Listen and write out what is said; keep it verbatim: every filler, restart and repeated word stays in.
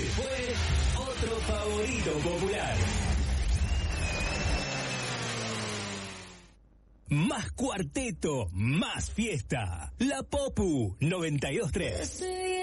fue otro favorito popular. Más cuarteto, más fiesta. La Popu noventa y dos tres.